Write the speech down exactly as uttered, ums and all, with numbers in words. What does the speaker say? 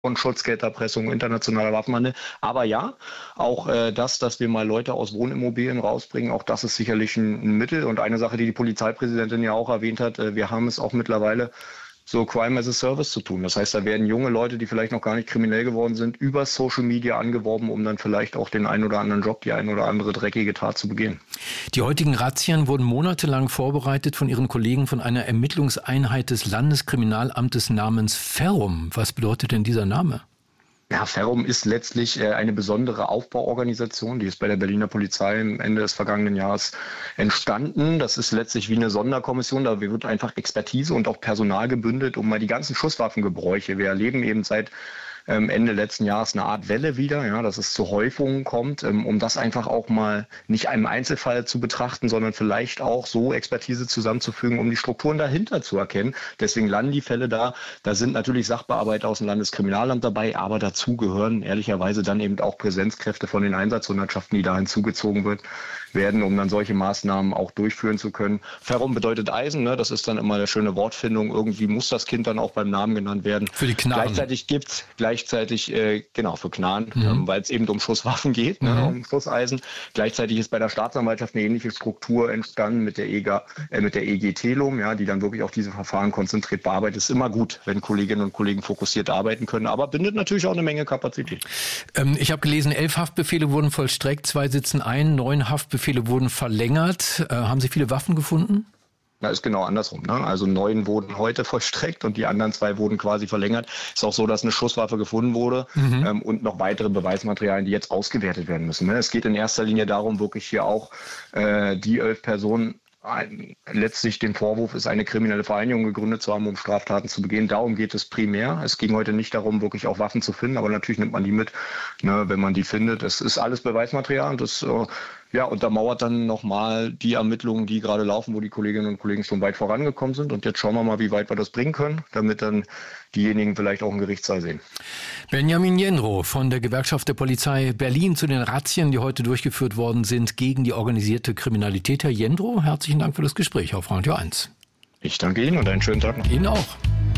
von Schutzgelderpressung, internationaler Waffenhandel. Aber ja, auch äh, das, dass wir mal Leute aus Wohnimmobilien rausbringen, auch das ist sicherlich ein, ein Mittel. Und eine Sache, die die Polizeipräsidentin ja auch erwähnt hat, äh, wir haben es auch mittlerweile so Crime as a Service zu tun. Das heißt, da werden junge Leute, die vielleicht noch gar nicht kriminell geworden sind, über Social Media angeworben, um dann vielleicht auch den einen oder anderen Job, die eine oder andere dreckige Tat zu begehen. Die heutigen Razzien wurden monatelang vorbereitet von Ihren Kollegen von einer Ermittlungseinheit des Landeskriminalamtes namens Ferrum. Was bedeutet denn dieser Name? Ja, Ferrum ist letztlich äh, eine besondere Aufbauorganisation, die ist bei der Berliner Polizei am Ende des vergangenen Jahres entstanden. Das ist letztlich wie eine Sonderkommission, da wird einfach Expertise und auch Personal gebündelt, um mal die ganzen Schusswaffengebräuche. Wir erleben eben seit ähm, Ende letzten Jahres eine Art Welle wieder, ja, dass es zu Häufungen kommt, ähm, um das einfach auch mal nicht einem Einzelfall zu betrachten, sondern vielleicht auch so Expertise zusammenzufügen, um die Strukturen dahinter zu erkennen. Deswegen landen die Fälle da. Da sind natürlich Sachbearbeiter aus dem Landeskriminalamt dabei, aber dazu gehören ehrlicherweise dann eben auch Präsenzkräfte von den Einsatzhundertschaften, die da hinzugezogen wird, werden, um dann solche Maßnahmen auch durchführen zu können. Ferrum bedeutet Eisen, ne? Das ist dann immer eine schöne Wortfindung. Irgendwie muss das Kind dann auch beim Namen genannt werden. Für die Knarren. Gleichzeitig gibt's gleichzeitig, äh, genau, für Knarren, Mhm. ähm, weil es eben um Schusswaffen geht, ne? Mhm. Um Schusseisen. Gleichzeitig ist bei der Staatsanwaltschaft eine ähnliche Struktur entstanden mit der E G A, äh, mit der E G Telum, ja, die dann wirklich auch diese Verfahren konzentriert bearbeitet. Ist immer gut, wenn Kolleginnen und Kollegen fokussiert arbeiten können, aber bindet natürlich auch eine Menge Kapazität. Ähm, ich habe gelesen, elf Haftbefehle wurden vollstreckt, zwei sitzen ein, neun Haftbefehle wurden verlängert. Äh, haben Sie viele Waffen gefunden? Na, ist genau andersrum, ne? Also neun wurden heute vollstreckt und die anderen zwei wurden quasi verlängert. Ist auch so, dass eine Schusswaffe gefunden wurde, mhm. ähm, und noch weitere Beweismaterialien, die jetzt ausgewertet werden müssen. Ne? Es geht in erster Linie darum, wirklich hier auch äh, die elf Personen, ein, letztlich den Vorwurf ist, eine kriminelle Vereinigung gegründet zu haben, um Straftaten zu begehen. Darum geht es primär. Es ging heute nicht darum, wirklich auch Waffen zu finden, aber natürlich nimmt man die mit, ne, wenn man die findet. Es ist alles Beweismaterial und das äh, ja, untermauert dann nochmal die Ermittlungen, die gerade laufen, wo die Kolleginnen und Kollegen schon weit vorangekommen sind. Und jetzt schauen wir mal, wie weit wir das bringen können, damit dann diejenigen vielleicht auch einen Gerichtssaal sehen. Benjamin Jendrow von der Gewerkschaft der Polizei Berlin zu den Razzien, die heute durchgeführt worden sind gegen die organisierte Kriminalität. Herr Jendrow, herzlichen Dank für das Gespräch auf Radio eins. Ich danke Ihnen und einen schönen Tag noch. Ihnen auch.